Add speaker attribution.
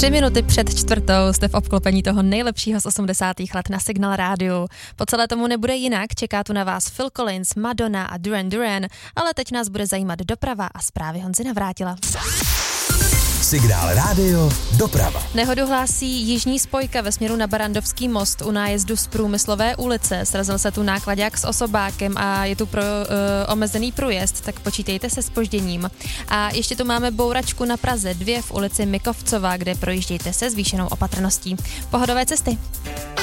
Speaker 1: 3 minuty před 4 jste v obklopení toho nejlepšího z 80. let na Signál rádiu. Po celé tomu nebude jinak, čeká tu na vás Phil Collins, Madonna a Duran Duran, ale teď nás bude zajímat doprava a zprávy Honzy Navrátila.
Speaker 2: Signál rádio, doprava.
Speaker 1: Nehodu hlásí jižní spojka ve směru na Barandovský most u nájezdu z Průmyslové ulice. Srazil se tu náklaďák s osobákem a je tu omezený průjezd, tak počítejte se zpožděním. A ještě tu máme bouračku na Praze 2 v ulici Mikovcova, kde projíždějte se zvýšenou opatrností. Pohodové cesty.